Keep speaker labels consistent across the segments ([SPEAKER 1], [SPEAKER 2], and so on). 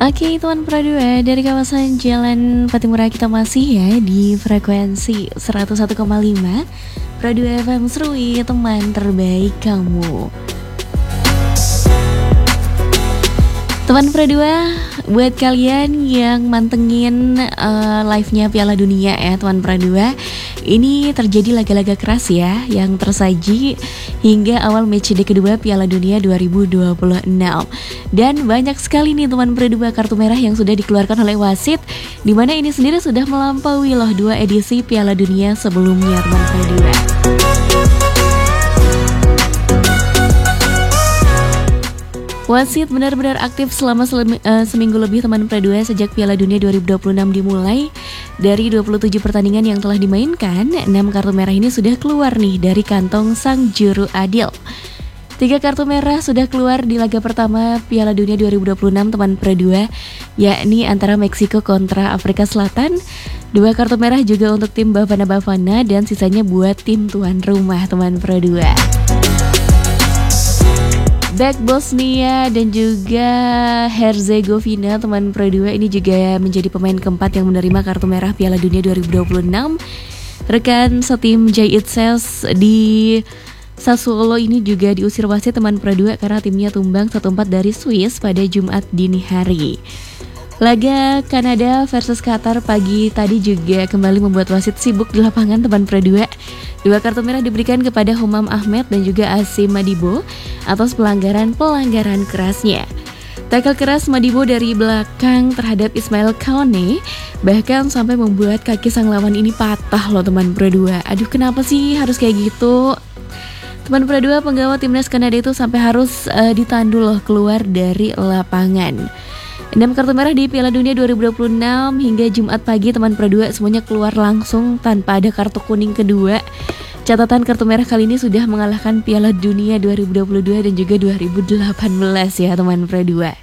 [SPEAKER 1] Oke teman Pradua, dari kawasan Jalan Patimura kita masih ya di frekuensi 101,5 Pradua FM Serui, teman terbaik kamu. Teman Pradua, buat kalian yang mantengin live-nya Piala Dunia ya teman Pradua, ini terjadi laga-laga keras ya yang tersaji hingga awal matchday kedua Piala Dunia 2026. Dan banyak sekali nih teman Pradua kartu merah yang sudah dikeluarkan oleh wasit, dimana ini sendiri sudah melampaui loh 2 edisi Piala Dunia sebelumnya teman Pradua. Wasit benar-benar aktif selama seminggu lebih teman Pradua sejak Piala Dunia 2026 dimulai. Dari 27 pertandingan yang telah dimainkan, 6 kartu merah ini sudah keluar nih dari kantong sang juru adil. 3 kartu merah sudah keluar di laga pertama Piala Dunia 2026 teman Pradua, yakni antara Meksiko kontra Afrika Selatan. 2 kartu merah juga untuk tim Bafana dan sisanya buat tim tuan rumah teman Pradua. Back Bosnia dan juga Herzegovina teman Pradua ini juga menjadi pemain keempat yang menerima kartu merah Piala Dunia 2026. Rekan setim Jay Itses di Sassuolo ini juga diusir wasit teman Pradua karena timnya tumbang 1-4 dari Swiss pada Jumat dini hari. Laga Kanada versus Qatar pagi tadi juga kembali membuat wasit sibuk di lapangan teman Pradua. 2 kartu merah diberikan kepada Humam Ahmed dan juga Asim Madibo atas pelanggaran kerasnya. Tackle keras Madibo dari belakang terhadap Ismail Kone bahkan sampai membuat kaki sang lawan ini patah loh teman Pradua. Aduh, kenapa sih harus kayak gitu? Teman Pradua, penggawa timnas Kanada itu sampai harus ditandu loh keluar dari lapangan. 6 kartu merah di Piala Dunia 2026 hingga Jumat pagi teman Pradua semuanya keluar langsung tanpa ada kartu kuning kedua. Catatan kartu merah kali ini sudah mengalahkan Piala Dunia 2022 dan juga 2018 ya teman Pradua.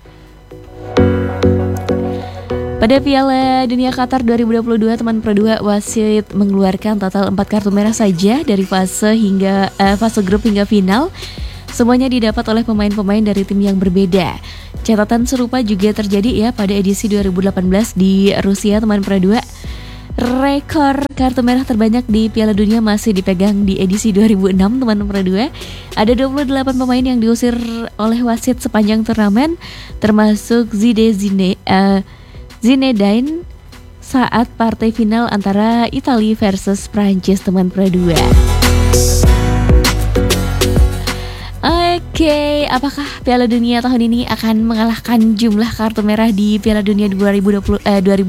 [SPEAKER 1] Pada Piala Dunia Qatar 2022 teman Pradua, wasit mengeluarkan total 4 kartu merah saja dari fase grup hingga final. Semuanya didapat oleh pemain-pemain dari tim yang berbeda. Catatan serupa juga terjadi ya pada edisi 2018 di Rusia teman Pradua. Rekor kartu merah terbanyak di Piala Dunia masih dipegang di edisi 2006 teman Pradua. Ada 28 pemain yang diusir oleh wasit sepanjang turnamen, termasuk Zinedine saat partai final antara Italia versus Prancis teman Pradua. Oke, apakah Piala Dunia tahun ini akan mengalahkan jumlah kartu merah di Piala Dunia 2006?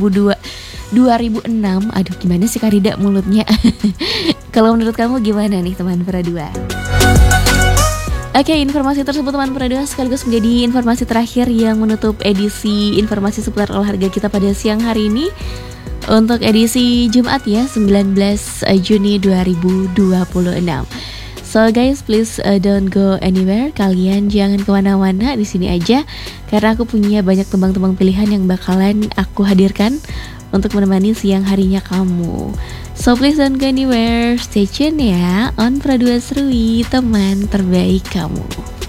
[SPEAKER 1] Aduh, gimana sih Karida mulutnya? Kalau menurut kamu gimana nih teman Pradua? Oke, informasi tersebut teman Pradua sekaligus menjadi informasi terakhir yang menutup edisi informasi seputar olahraga kita pada siang hari ini. Untuk edisi Jumat ya, 19 Juni 2026. So guys, please don't go anywhere. Kalian jangan kemana-mana, di sini aja karena aku punya banyak tembang-tembang pilihan yang bakalan aku hadirkan untuk menemani siang harinya kamu. So please don't go anywhere. Stay tune ya on Pradua Serui, teman terbaik kamu.